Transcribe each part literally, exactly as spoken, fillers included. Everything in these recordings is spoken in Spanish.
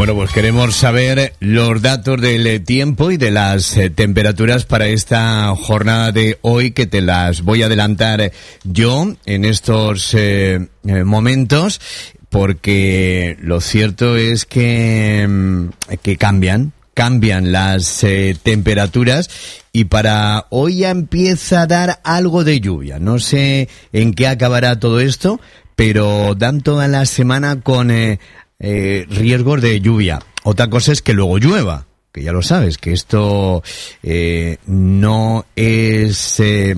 Bueno, pues queremos saber los datos del tiempo y de las eh, temperaturas para esta jornada de hoy, que te las voy a adelantar yo en estos eh, eh, momentos, porque lo cierto es que, que cambian, cambian las eh, temperaturas, y para hoy ya empieza a dar algo de lluvia. No sé en qué acabará todo esto, pero dan toda la semana con eh, eh, riesgos de lluvia. Otra cosa es que luego llueva, que ya lo sabes, que esto eh, no es... Eh,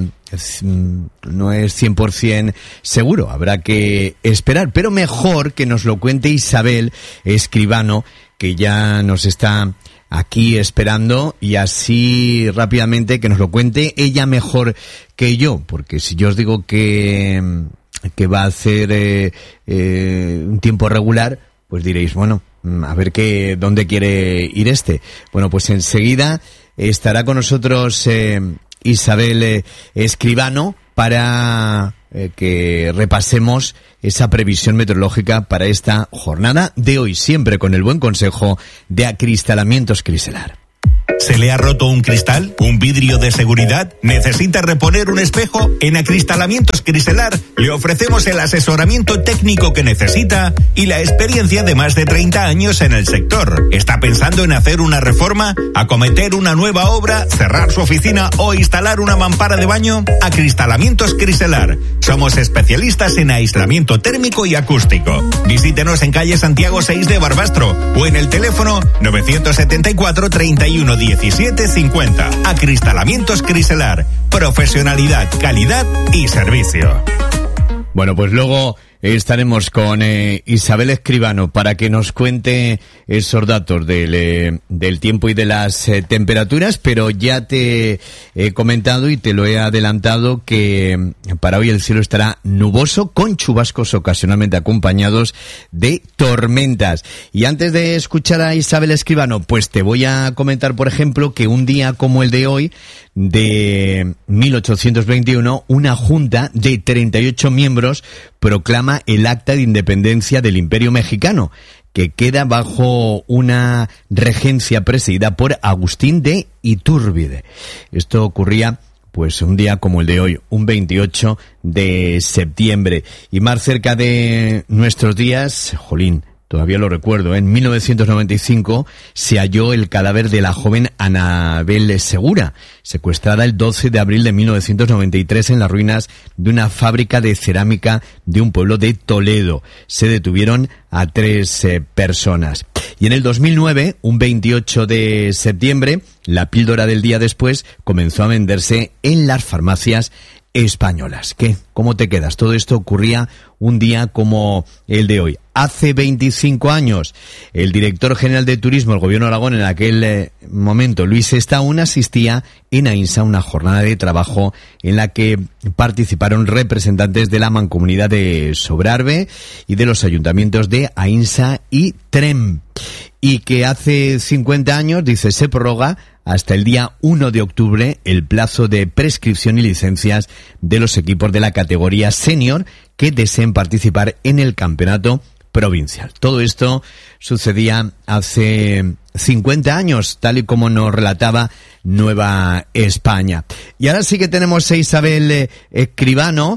no es cien por ciento seguro, habrá que esperar, pero mejor que nos lo cuente Isabel Escribano, que ya nos está aquí esperando, y así rápidamente que nos lo cuente ella mejor que yo, porque si yo os digo que, que va a hacer eh, eh, un tiempo regular, pues diréis, bueno, a ver qué, dónde quiere ir este. Bueno, pues enseguida estará con nosotros eh, Isabel eh, Escribano para eh, que repasemos esa previsión meteorológica para esta jornada de hoy, siempre con el buen consejo de Acristalamientos Criselar. ¿Se le ha roto un cristal? ¿Un vidrio de seguridad? ¿Necesita reponer un espejo? En Acristalamientos Criselar le ofrecemos el asesoramiento técnico que necesita y la experiencia de más de treinta años en el sector. ¿Está pensando en hacer una reforma, acometer una nueva obra, cerrar su oficina o instalar una mampara de baño? Acristalamientos Criselar. Somos especialistas en aislamiento térmico y acústico. Visítenos en calle Santiago seis de Barbastro o en el teléfono novecientos setenta y cuatro, treinta y uno, diecisiete cincuenta. Acristalamientos Criselar. Profesionalidad, calidad y servicio. Bueno, pues luego estaremos con eh, Isabel Escribano para que nos cuente esos datos del, eh, del tiempo y de las eh, temperaturas, pero ya te he comentado y te lo he adelantado que eh, para hoy el cielo estará nuboso con chubascos ocasionalmente acompañados de tormentas. Y antes de escuchar a Isabel Escribano, pues te voy a comentar, por ejemplo, que un día como el de hoy, de mil ochocientos veintiuno, una junta de treinta y ocho miembros proclama el Acta de Independencia del Imperio Mexicano, que queda bajo una regencia presidida por Agustín de Iturbide. Esto ocurría pues un día como el de hoy, un veintiocho de septiembre. Y más cerca de nuestros días, jolín, todavía lo recuerdo, ¿eh? En mil novecientos noventa y cinco se halló el cadáver de la joven Anabel Segura, secuestrada el doce de abril de mil novecientos noventa y tres en las ruinas de una fábrica de cerámica de un pueblo de Toledo. Se detuvieron a tres eh, personas. Y en el dos mil nueve, un veintiocho de septiembre, la píldora del día después comenzó a venderse en las farmacias españolas. ¿Qué? ¿Cómo te quedas? Todo esto ocurría un día como el de hoy. Hace veinticinco años, el director general de Turismo del Gobierno de Aragón, en aquel eh, momento, Luis Estaún, asistía en Ainsa a una jornada de trabajo en la que participaron representantes de la Mancomunidad de Sobrarbe y de los ayuntamientos de Ainsa y Trem. Y que hace cincuenta años, dice, se prorroga hasta el día uno de octubre el plazo de prescripción y licencias de los equipos de la categoría senior que deseen participar en el campeonato provincial. Todo esto sucedía hace cincuenta años, tal y como nos relataba Nueva España. Y ahora sí que tenemos a Isabel Escribano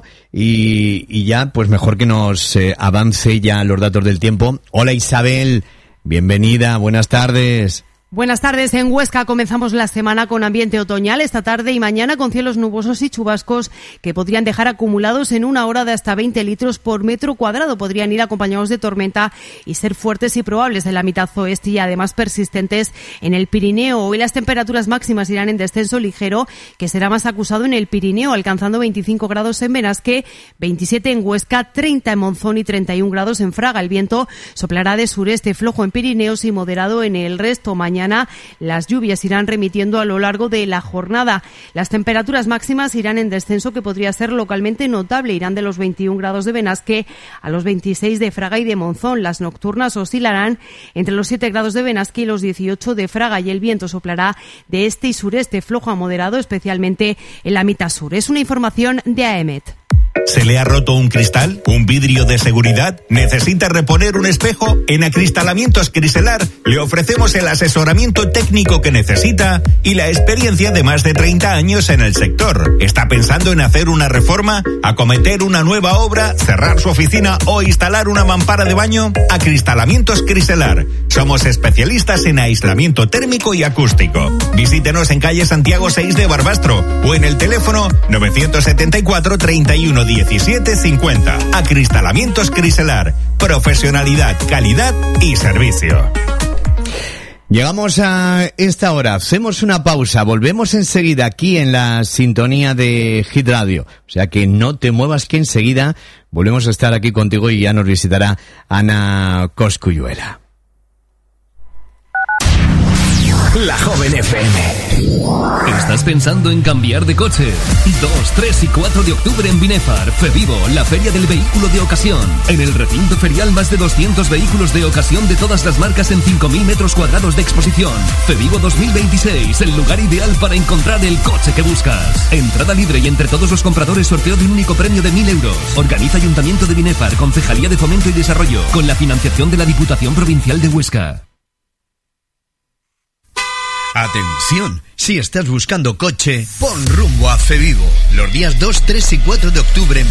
y, y ya, pues mejor que nos eh, avance ya los datos del tiempo. Hola Isabel, bienvenida, buenas tardes. Buenas tardes. En Huesca comenzamos la semana con ambiente otoñal esta tarde y mañana con cielos nubosos y chubascos que podrían dejar acumulados en una hora de hasta veinte litros por metro cuadrado. Podrían ir acompañados de tormenta y ser fuertes y probables en la mitad oeste y además persistentes en el Pirineo. Hoy las temperaturas máximas irán en descenso ligero, que será más acusado en el Pirineo, alcanzando veinticinco grados en Benasque, veintisiete en Huesca, treinta en Monzón y treinta y un grados en Fraga. El viento soplará de sureste flojo en Pirineos y moderado en el resto. Mañana Mañana las lluvias irán remitiendo a lo largo de la jornada. Las temperaturas máximas irán en descenso, que podría ser localmente notable. Irán de los veintiún grados de Benasque a los veintiséis de Fraga y de Monzón. Las nocturnas oscilarán entre los siete grados de Benasque y los dieciocho de Fraga, y el viento soplará de este y sureste flojo a moderado, especialmente en la mitad sur. Es una información de AEMET. ¿Se le ha roto un cristal? ¿Un vidrio de seguridad? ¿Necesita reponer un espejo? En Acristalamientos Criselar le ofrecemos el asesoramiento técnico que necesita y la experiencia de más de treinta años en el sector. ¿Está pensando en hacer una reforma, acometer una nueva obra, cerrar su oficina o instalar una mampara de baño? Acristalamientos Criselar. Somos especialistas en aislamiento térmico y acústico. Visítenos en calle Santiago seis de Barbastro o en el teléfono novecientos setenta y cuatro, treinta y uno, diecisiete, cincuenta. Acristalamientos Criselar. Profesionalidad, calidad y servicio. Llegamos a esta hora, hacemos una pausa, volvemos enseguida aquí en la sintonía de Hit Radio. O sea que no te muevas, que enseguida volvemos a estar aquí contigo y ya nos visitará Ana Cosculluela. La Joven F M. ¿Estás pensando en cambiar de coche? dos, tres y cuatro de octubre en Binefar, Fevivo, la feria del vehículo de ocasión. En el recinto ferial más de doscientos vehículos de ocasión de todas las marcas en cinco mil metros cuadrados de exposición. Fevivo dos mil veintiséis, el lugar ideal para encontrar el coche que buscas. Entrada libre y entre todos los compradores sorteo de un único premio de mil euros. Organiza Ayuntamiento de Binefar, Concejalía de Fomento y Desarrollo, con la financiación de la Diputación Provincial de Huesca. Atención, si estás buscando coche, pon rumbo a Fevivo. Los días dos, tres y cuatro de octubre en